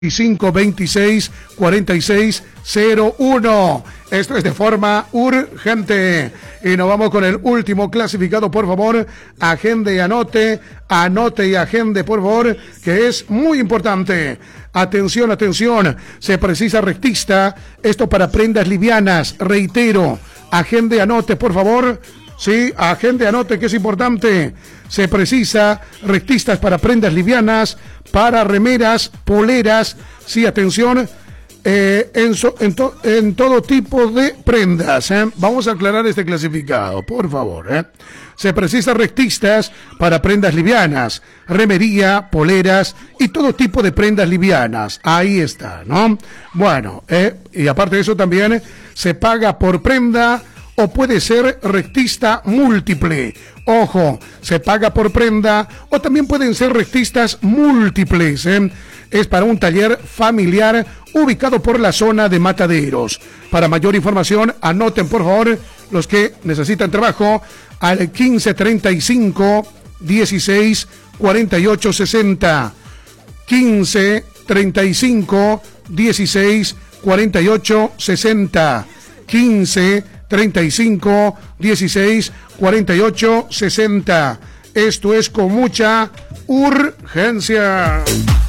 2646-4601. Esto es de forma urgente. Y nos vamos con el último clasificado, por favor. Agende y anote y agende, por favor, que es muy importante. Atención, atención. Se precisa rectista. Esto para prendas livianas. Reitero. Agende y anote, por favor. Sí, agende, anote, que es importante. Se precisa rectistas para prendas livianas, para remeras, poleras. Sí, atención, en todo tipo de prendas. Vamos a aclarar este clasificado, por favor. Se precisa rectistas para prendas livianas, remería, poleras y todo tipo de prendas livianas. Ahí está, ¿no? Bueno, y aparte de eso también se paga por prenda o puede ser rectista múltiple. Ojo, se paga por prenda o también pueden ser rectistas múltiples. Es para un taller familiar ubicado por la zona de Mataderos. Para mayor información, anoten por favor los que necesitan trabajo al 1535 16 48 60. 1535 16 48 60. 1535 16 48 60. Esto es con mucha urgencia.